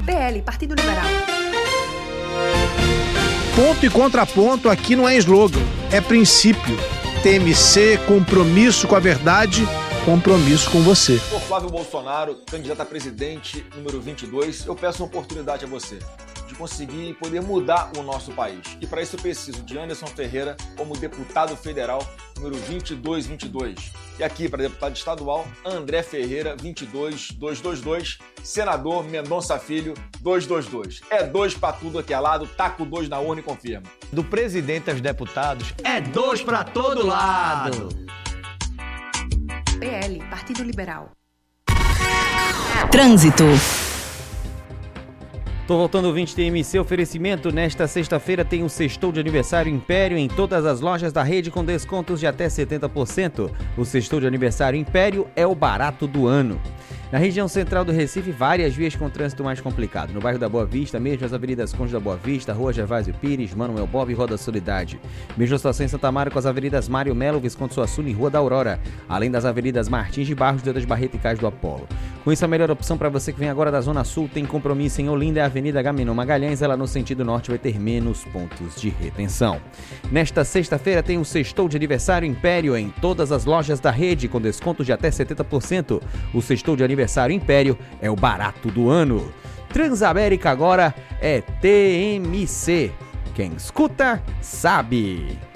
PL, Partido Liberal. Ponto e contraponto aqui não é slogan, é princípio. TMC, compromisso com a verdade, compromisso com você. Sou Flávio Bolsonaro, candidato a presidente número 22. Eu peço uma oportunidade a você de conseguir poder mudar o nosso país. E para isso eu preciso de Anderson Ferreira como deputado federal número 2222. E aqui para deputado estadual, André Ferreira 22222, senador Mendonça Filho 222. É 2 para tudo aqui ao lado, taco 2 na urna e confirma. Do presidente aos deputados, é 2 para todo lado. PL, Partido Liberal. Trânsito. Tô voltando, 20 TMC, oferecimento. Nesta sexta-feira tem um sextou de aniversário Império em todas as lojas da rede com descontos de até 70%. O sextou de aniversário Império é o barato do ano. Na região central do Recife, várias vias com trânsito mais complicado. No bairro da Boa Vista, mesmo as avenidas Conde da Boa Vista, Rua Gervásio Pires, Manuel Bob e Rua da Solidade. Mesmo a situação em Santa Mara com as avenidas Mário Melo, Visconde Suassuna e Rua da Aurora. Além das avenidas Martins de Barros, Deus das Barretas e Cais do Apolo. Com isso, a melhor opção para você que vem agora da Zona Sul tem compromisso em Olinda, é a Avenida Agamenon Magalhães. Ela no sentido norte vai ter menos pontos de retenção. Nesta sexta-feira tem um sextou de aniversário Império em todas as lojas da rede com descontos de até 70%. O sextou de aniversário Império é o barato do ano. Transamérica agora é TMC. Quem escuta, sabe.